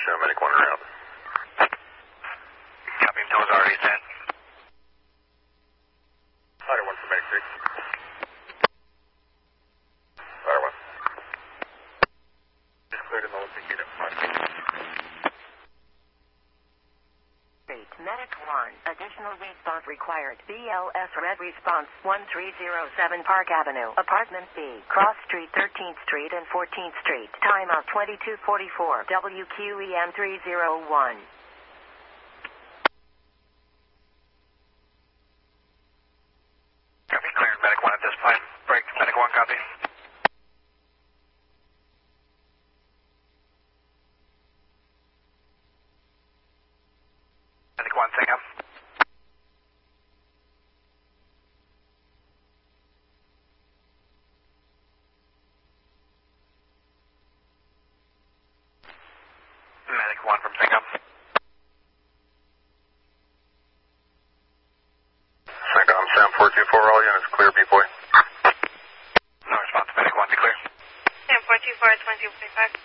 show medic 1 around. Copy, toes already sent. Ladder 1 for medic 3. Ladder 1. Just cleared in the Olympic unit. Medic 1, additional response required. BLS Red Response 1307 Park Avenue, Apartment B, Cross Street, 13th Street and 14th Street. Time of 22:44. WQEM 301. Copy, cleared medic 1 at this point. Break, medic 1, copy. Medic 1, take up. Medic 1 from Singapore. Sangam, Sam 424, all units clear, B-boy. No response, medic 1, be clear. Sam 424, 2245.